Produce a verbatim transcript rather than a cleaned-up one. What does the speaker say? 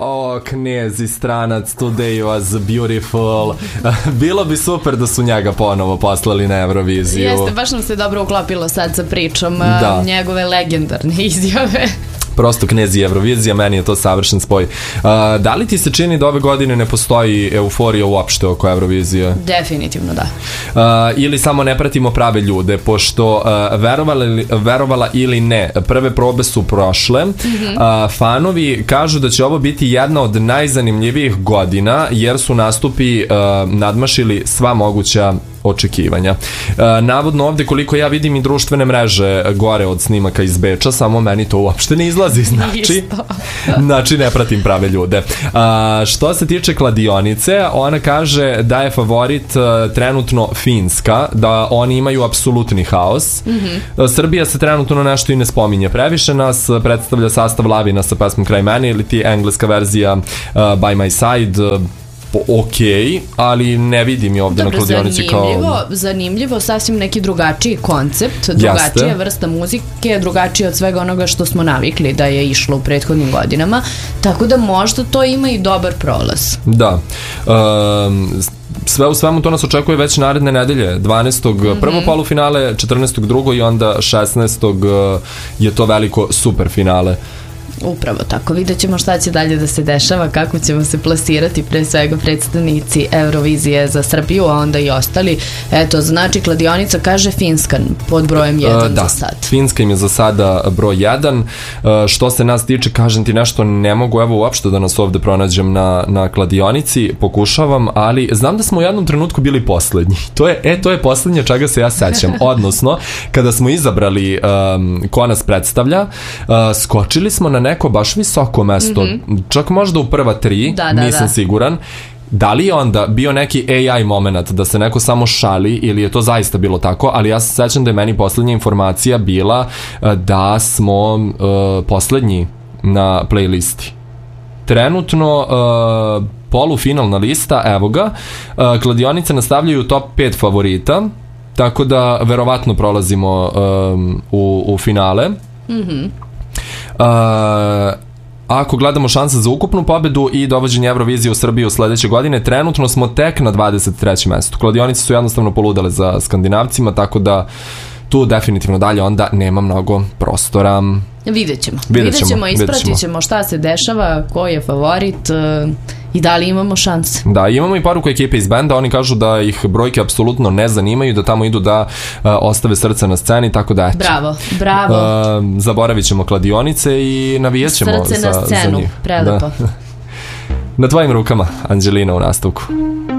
o, knezi, stranac, today was beautiful. Bilo bi super da su njega ponovo poslali na Euroviziju. Jeste, baš nam se dobro uklopilo sad sa pričom da. njegove legendarne izjave. Prosto knezi Eurovizija, meni je to savršen spoj. Uh, da li ti se čini da ove godine ne postoji euforija uopšte oko Eurovizije? Definitivno da. Uh, ili samo ne pratimo prave ljude, pošto uh, verovala, verovala ili ne, prve probe su prošle. Mm-hmm. Uh, fanovi kažu da će ovo biti jedna od najzanimljivijih godina, jer su nastupi uh, nadmašili sva moguća očekivanja. E, navodno ovde, koliko ja vidim, i društvene mreže gore od snimaka iz Beča, samo meni to uopšte ne izlazi, znači, znači ne pratim prave ljude. A, što se tiče kladionice, ona kaže da je favorit a, trenutno Finska, da oni imaju apsolutni haos. Mm-hmm. Srbija se trenutno nešto i ne spominje previše, nas predstavlja sastav Lavina sa pesmom Kraj mene ili ti engleska verzija a, By My Side, ok, ali ne vidim je ovde Dobro, na kladionici kao... Zanimljivo, zanimljivo, sasvim neki drugačiji koncept, drugačija Jeste. vrsta muzike, drugačija od svega onoga što smo navikli da je išlo u prethodnim godinama, tako da možda to ima i dobar prolaz. Da. Um, sve u svemu to nas očekuje već naredne nedelje, dvanaestog Mm-hmm. prvo polufinale, četrnaestog drugo i onda šesnaestog je to veliko super finale. Upravo tako, vidjet ćemo šta će dalje da se dešava, kako ćemo se plasirati, pre svega predstavnici Eurovizije za Srbiju, a onda i ostali. Eto, znači kladionica kaže Finska pod brojem jedan uh, da, za sad. Finska im je za sada broj jedan. Uh, što se nas tiče, kažem ti nešto, ne mogu evo uopšte da nas ovde pronađem na, na kladionici, pokušavam, ali znam da smo u jednom trenutku bili poslednji. To je, e, to je poslednje čega se ja sećam. Odnosno, kada smo izabrali um, ko nas predstavlja, uh, skočili smo na neko baš visoko mesto, mm-hmm. čak možda u prva tri, da, da, nisam da. siguran. Da li je onda bio neki A I moment da se neko samo šali ili je to zaista bilo tako, ali ja se sećam da je meni poslednja informacija bila da smo uh, poslednji na playlisti. Trenutno uh, polufinalna lista, evo ga, uh, kladionice nastavljaju top pet favorita, tako da verovatno prolazimo um, u, u finale. Mhm. Uh, ako gledamo šanse za ukupnu pobedu i dovođenje Eurovizije u Srbiju sledeće godine, trenutno smo tek na dvadeset trećem mestu. Kladionice su jednostavno poludale za Skandinavcima, tako da tu definitivno dalje onda nema mnogo prostora. Vidjet ćemo. Vidjet ćemo, Vidjet ćemo, ispratit ćemo. ćemo šta se dešava, ko je favorit uh, i da li imamo šanse. Da, imamo i poruku ekipe iz benda, oni kažu da ih brojke apsolutno ne zanimaju, da tamo idu da uh, ostave srce na sceni, tako da eto. Bravo, bravo. Uh, zaboravit ćemo kladionice i navijat ćemo srce za, na scenu, za njih. prelepo. Da. Na tvojim rukama, Anđelina, u nastavku.